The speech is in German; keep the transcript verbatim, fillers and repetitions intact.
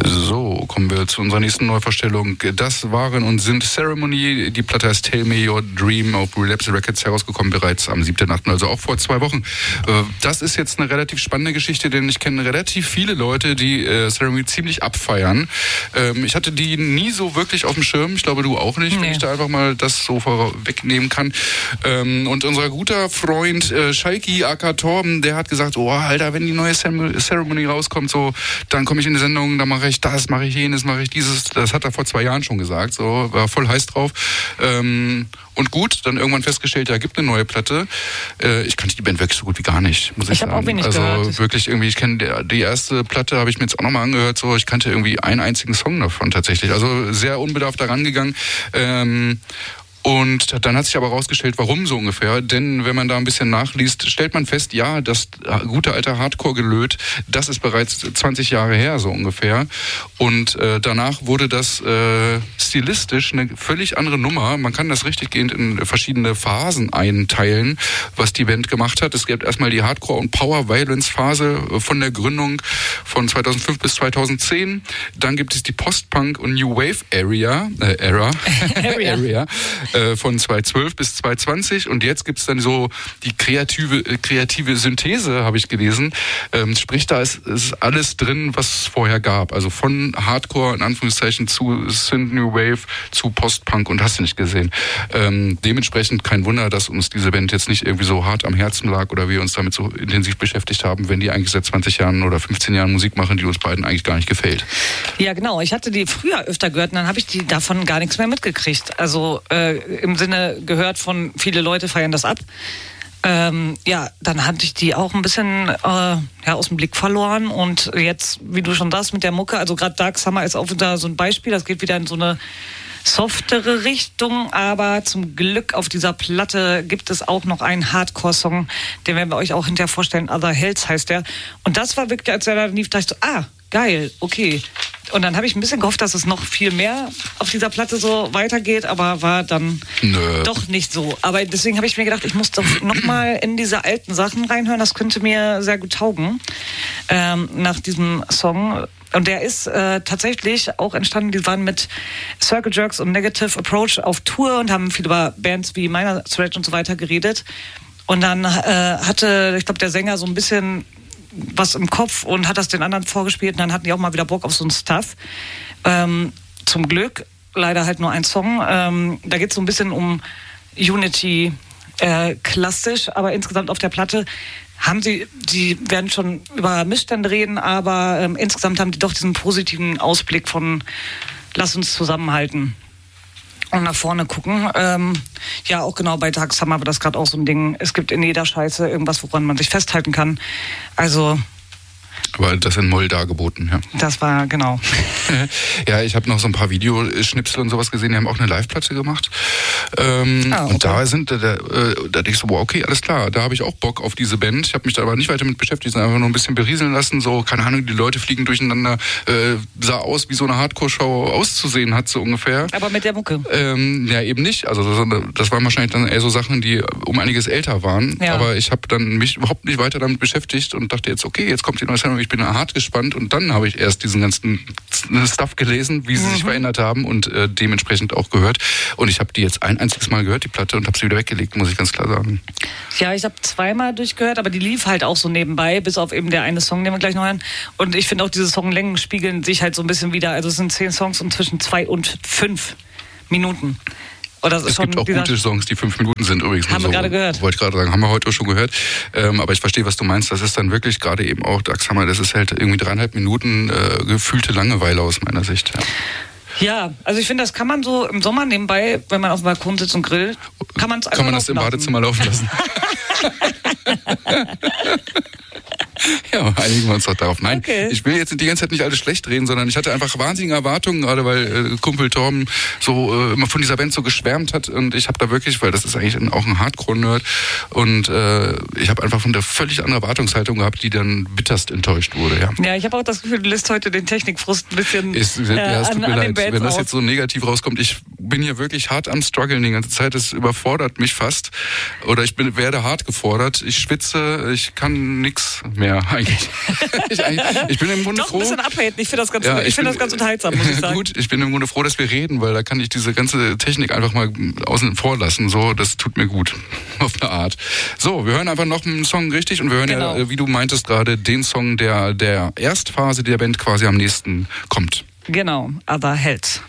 So, kommen wir zu unserer nächsten Neuvorstellung. Das waren und sind Ceremony. Die Platte heißt Tell Me Your Dream auf Relapse Records, herausgekommen bereits am siebten achten, also auch vor zwei Wochen. Das ist jetzt eine relativ spannende Geschichte, denn ich kenne relativ viele Leute, die Ceremony ziemlich abfeiern. Ich hatte die nie so wirklich auf dem Schirm. Ich glaube, du auch nicht, nee. Wenn ich da einfach mal das so vorwegnehmen kann. Und unser guter Freund Schalki aka Torben, der hat gesagt, oh Alter, wenn die neue Ceremony rauskommt, so, dann komme ich in die Sendung, dann mache ich das, mache ich jenes, mache ich dieses. Das hat er vor zwei Jahren schon gesagt, so, war voll heiß drauf. Ähm, und gut, dann irgendwann festgestellt, ja, gibt eine neue Platte. Äh, ich kannte die Band wirklich so gut wie gar nicht, muss ich, ich sagen. Ich habe auch wenig also gehört. Also wirklich irgendwie, ich kenne die erste Platte, habe ich mir jetzt auch nochmal angehört, so, ich kannte irgendwie einen einzigen Song davon tatsächlich. Also sehr unbedarft daran gegangen. Ähm, Und dann hat sich aber herausgestellt, warum so ungefähr. Denn wenn man da ein bisschen nachliest, stellt man fest, ja, das gute alte Hardcore-Gelöt, das ist bereits zwanzig Jahre her so ungefähr. Und äh, danach wurde das äh, stilistisch eine völlig andere Nummer. Man kann das richtiggehend in verschiedene Phasen einteilen, was die Band gemacht hat. Es gibt erstmal die Hardcore- und Power-Violence-Phase von der Gründung von zweitausendfünf bis zweitausendzehn. Dann gibt es die Post-Punk- und New Wave-Area, äh, Era, Area. Area. Von zweitausendzwölf bis zweitausendzwanzig und jetzt gibt es dann so die kreative kreative Synthese, habe ich gelesen. Ähm, sprich, da ist, ist alles drin, was es vorher gab. Also von Hardcore in Anführungszeichen zu Synth New Wave zu Post-Punk und hast du nicht gesehen. Ähm, dementsprechend kein Wunder, dass uns diese Band jetzt nicht irgendwie so hart am Herzen lag oder wir uns damit so intensiv beschäftigt haben, wenn die eigentlich seit zwanzig Jahren oder fünfzehn Jahren Musik machen, die uns beiden eigentlich gar nicht gefällt. Ja, genau. Ich hatte die früher öfter gehört und dann habe ich die davon gar nichts mehr mitgekriegt. Also äh, im Sinne gehört von, viele Leute feiern das ab. Ähm, ja, dann hatte ich die auch ein bisschen äh, ja, aus dem Blick verloren und jetzt, wie du schon sagst, mit der Mucke, also gerade Dark Summer ist auch wieder so ein Beispiel, das geht wieder in so eine softere Richtung, aber zum Glück auf dieser Platte gibt es auch noch einen Hardcore-Song, den werden wir euch auch hinterher vorstellen, Other Hells heißt der. Und das war wirklich, als er da lief, dachte ich so, ah, geil, okay. Und dann habe ich ein bisschen gehofft, dass es noch viel mehr auf dieser Platte so weitergeht, aber war dann Nö. doch nicht so. Aber deswegen habe ich mir gedacht, ich muss doch nochmal in diese alten Sachen reinhören, das könnte mir sehr gut taugen, ähm, nach diesem Song. Und der ist äh, tatsächlich auch entstanden, die waren mit Circle Jerks und Negative Approach auf Tour und haben viel über Bands wie Minor Threat und so weiter geredet. Und dann äh, hatte, ich glaube, der Sänger so ein bisschen was im Kopf und hat das den anderen vorgespielt und dann hatten die auch mal wieder Bock auf so ein Stuff. Ähm, zum Glück, leider halt nur ein Song. Ähm, da geht es so ein bisschen um Unity, äh, klassisch, aber insgesamt auf der Platte haben sie, die werden schon über Missstände reden, aber ähm, insgesamt haben die doch diesen positiven Ausblick von lass uns zusammenhalten und nach vorne gucken. Ähm, ja, auch genau bei Dark Summer war das gerade auch so ein Ding. Es gibt in jeder Scheiße irgendwas, woran man sich festhalten kann. Also Aber das in Moll dargeboten, ja. Das war, genau. Ja, ich habe noch so ein paar Videoschnipsel und sowas gesehen, die haben auch eine Live-Platte gemacht. Ähm, ah, okay. Und da sind, da, da, da denkst du, boah, okay, alles klar, da habe ich auch Bock auf diese Band. Ich habe mich da aber nicht weiter mit beschäftigt, sondern einfach nur ein bisschen berieseln lassen, so, keine Ahnung, die Leute fliegen durcheinander, äh, sah aus, wie so eine Hardcore-Show auszusehen hat, so ungefähr. Aber mit der Mucke? Ähm, ja, eben nicht. Also das, das waren wahrscheinlich dann eher so Sachen, die um einiges älter waren. Ja. Aber ich habe dann mich überhaupt nicht weiter damit beschäftigt und dachte jetzt, okay, jetzt kommt die neue Sendung, ich bin hart gespannt und dann habe ich erst diesen ganzen Stuff gelesen, wie sie mhm. sich verändert haben und äh, dementsprechend auch gehört. Und ich habe die jetzt ein einziges Mal gehört, die Platte, und habe sie wieder weggelegt, muss ich ganz klar sagen. Ja, ich habe zweimal durchgehört, aber die lief halt auch so nebenbei, bis auf eben der eine Song, den wir gleich noch hören. Und ich finde auch, diese Songlängen spiegeln sich halt so ein bisschen wieder. Also es sind zehn Songs und zwischen zwei und fünf Minuten. Oder es gibt auch gute Songs, die fünf Minuten sind übrigens. Haben so, wir gerade gehört. Wollte ich gerade sagen, haben wir heute schon gehört. Ähm, aber ich verstehe, was du meinst. Das ist dann wirklich gerade eben auch, Dark Summer, das ist halt irgendwie dreieinhalb Minuten äh, gefühlte Langeweile aus meiner Sicht. Ja, ja, also ich finde, das kann man so im Sommer nebenbei, wenn man auf dem Balkon sitzt und grillt, kann man es einfach Kann man das im Badezimmer laufen lassen? Ja, einigen wir uns doch darauf. Nein, okay. Ich will jetzt die ganze Zeit nicht alles schlecht reden, sondern ich hatte einfach wahnsinnige Erwartungen, gerade weil äh, Kumpel Torben so äh, immer von dieser Band so geschwärmt hat und ich habe da wirklich, weil das ist eigentlich auch ein Hardcore-Nerd und äh, ich habe einfach von der völlig andere Erwartungshaltung gehabt, die dann bitterst enttäuscht wurde. Ja, ja, ich habe auch das Gefühl, du lässt heute den Technikfrust ein bisschen ist, äh, ja, es tut an, mir leid, wenn das jetzt so negativ rauskommt. Ich bin hier wirklich hart am struggeln die ganze Zeit, es überfordert mich fast oder ich bin, werde hart gefordert, ich schwitze, ich kann nichts mehr. Ja, eigentlich. ich, ich bin im Grunde Doch, froh. ein bisschen abhaten. Ich finde das, ganz, Ja, ich ich find bin, das ganz unterhaltsam, muss ich sagen. Gut, ich bin im Grunde froh, dass wir reden, weil da kann ich diese ganze Technik einfach mal außen vor lassen. So, das tut mir gut. Auf eine Art. So, wir hören einfach noch einen Song richtig und wir hören Genau. ja, wie du meintest gerade, den Song, der der Erstphase der Band quasi am nächsten kommt. Genau, aber Hells.